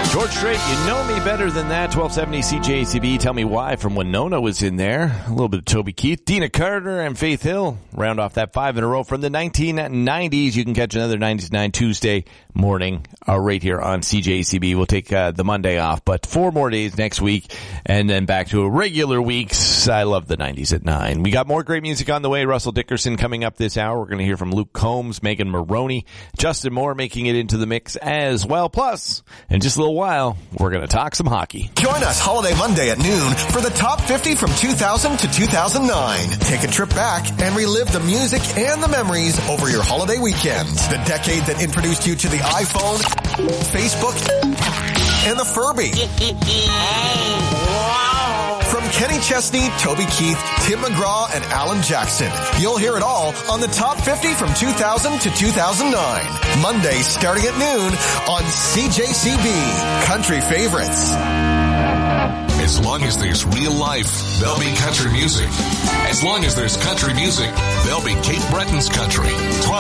George Strait, you know me better than that. 1270 CJCB, Tell Me Why from Winona was in there. A little bit of Toby Keith, Dina Carter, and Faith Hill. Round off that 5 in a row from the 1990s. You can catch another 99 Tuesday morning right here on CJCB. We'll take the Monday off, but 4 more days next week, and then back to a regular weeks. I love the 90s at 9. We got more great music on the way. Russell Dickerson coming up this hour. We're going to hear from Luke Combs, Megan Maroney, Justin Moore making it into the mix as well. Plus, in just a little while, we're going to talk some hockey. Join us Holiday Monday at noon for the top 50 from 2000 to 2009. Take a trip back and relive the music and the memories over your holiday weekends. The decade that introduced you to the iPhone, Facebook, and the Furby. From Kenny Chesney, Toby Keith, Tim McGraw, and Alan Jackson. You'll hear it all on the top 50 from 2000 to 2009. Monday starting at noon on CJCB. Country Favorites. As long as there's real life, there'll be country music. As long as there's country music, there'll be Cape Breton's country.